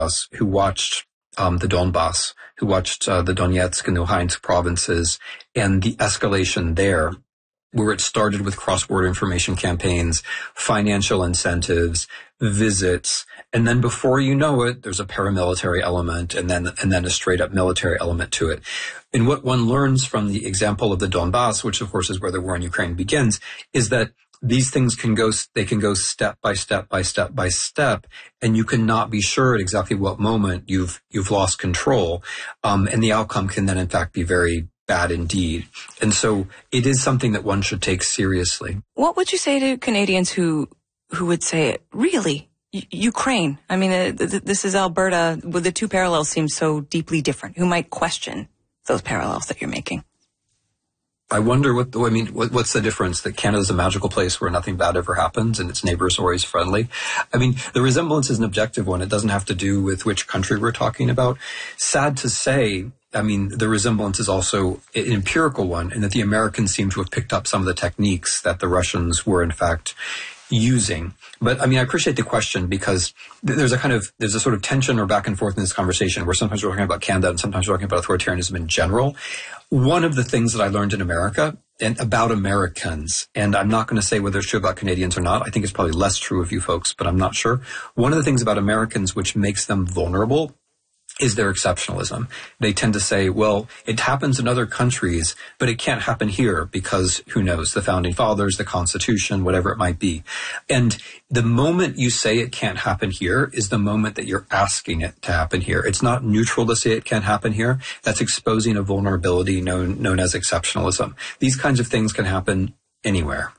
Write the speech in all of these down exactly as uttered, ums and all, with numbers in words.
us who watched um, the Donbass, who watched uh, the Donetsk and Luhansk provinces and the escalation there, where it started with cross-border information campaigns, financial incentives, visits, and then before you know it, there's a paramilitary element and then and then a straight-up military element to it. And what one learns from the example of the Donbass, which of course is where the war in Ukraine begins, is that these things can go, they can go step by step by step by step, and you cannot be sure at exactly what moment you've you've lost control, um, and the outcome can then in fact be very bad indeed. And so it is something that one should take seriously. What would you say to Canadians who who would say, really, U- Ukraine? I mean, uh, th- this is Alberta. Well, the two parallels seem so deeply different. Who might question those parallels that you're making? I wonder what, I mean, what, what's the difference? That Canada's a magical place where nothing bad ever happens and its neighbors are always friendly. I mean, the resemblance is an objective one. It doesn't have to do with which country we're talking about. Sad to say, I mean, the resemblance is also an empirical one in that the Americans seem to have picked up some of the techniques that the Russians were in fact using. But I mean, I appreciate the question because there's a kind of, there's a sort of tension or back and forth in this conversation where sometimes we're talking about Canada and sometimes we're talking about authoritarianism in general. One of the things that I learned in America and about Americans, and I'm not going to say whether it's true about Canadians or not. I think it's probably less true of you folks, but I'm not sure. One of the things about Americans which makes them vulnerable is their exceptionalism. They tend to say, well, it happens in other countries, but it can't happen here because who knows, the founding fathers, the Constitution, whatever it might be. And the moment you say it can't happen here is the moment that you're asking it to happen here. It's not neutral to say it can't happen here. That's exposing a vulnerability known, known as exceptionalism. These kinds of things can happen anywhere.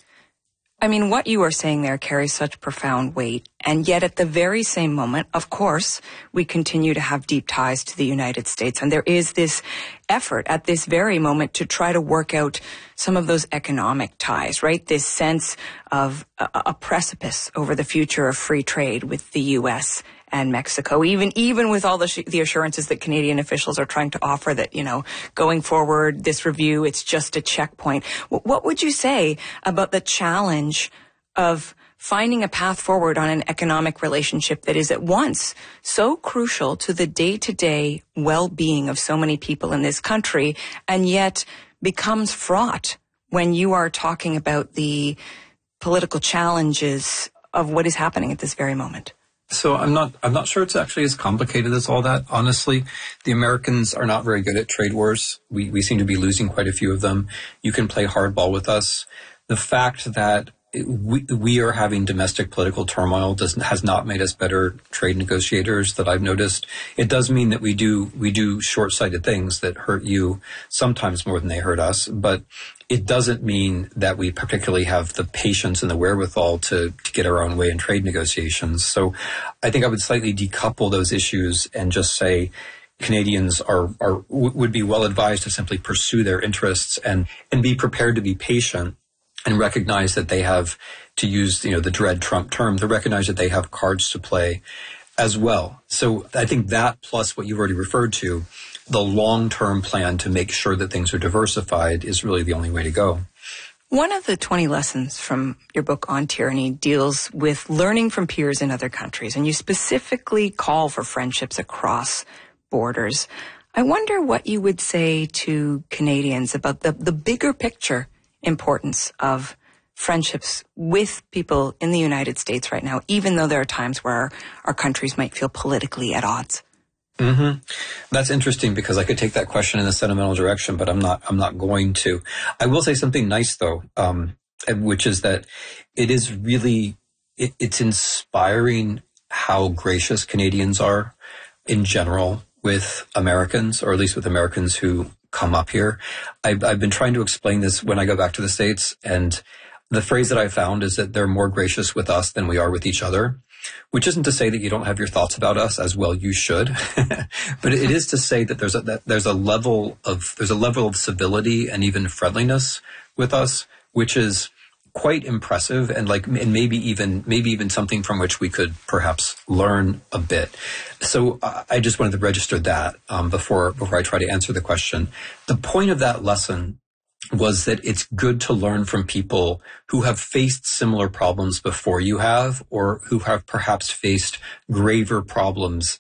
I mean, what you are saying there carries such profound weight. And yet at the very same moment, of course, we continue to have deep ties to the United States. And there is this effort at this very moment to try to work out some of those economic ties, right? This sense of a, a precipice over the future of free trade with the U S and Mexico, even even with all the, sh- the assurances that Canadian officials are trying to offer that, you know, going forward, this review, it's just a checkpoint. W- what would you say about the challenge of finding a path forward on an economic relationship that is at once so crucial to the day-to-day well-being of so many people in this country and yet becomes fraught when you are talking about the political challenges of what is happening at this very moment? So I'm not, I'm not sure it's actually as complicated as all that. Honestly, the Americans are not very good at trade wars. We, we seem to be losing quite a few of them. You can play hardball with us. The fact that we, we are having domestic political turmoil doesn't, has not made us better trade negotiators that I've noticed. It does mean that we do, we do short-sighted things that hurt you sometimes more than they hurt us, but it doesn't mean that we particularly have the patience and the wherewithal to, to get our own way in trade negotiations. So I think I would slightly decouple those issues and just say Canadians are, are would be well advised to simply pursue their interests and, and be prepared to be patient and recognize that they have, to use, you know, the dread Trump term, to recognize that they have cards to play as well. So I think that plus what you've already referred to, the long-term plan to make sure that things are diversified is really the only way to go. One of the twenty lessons from your book on tyranny deals with learning from peers in other countries, and you specifically call for friendships across borders. I wonder what you would say to Canadians about the, the bigger picture importance of friendships with people in the United States right now, even though there are times where our, our countries might feel politically at odds. Mm-hmm. That's interesting because I could take that question in a sentimental direction, but I'm not, I'm not going to. I will say something nice though, um, which is that it is really, it, it's inspiring how gracious Canadians are in general with Americans, or at least with Americans who come up here. I've, I've been trying to explain this when I go back to the States, and the phrase that I found is that they're more gracious with us than we are with each other, which isn't to say that you don't have your thoughts about us, as well you should, but it is to say that there's a that there's a level of there's a level of civility and even friendliness with us, which is quite impressive, and like and maybe even maybe even something from which we could perhaps learn a bit. So uh, I just wanted to register that um, before before I try to answer the question. The point of that lesson was that it's good to learn from people who have faced similar problems before you have, or who have perhaps faced graver problems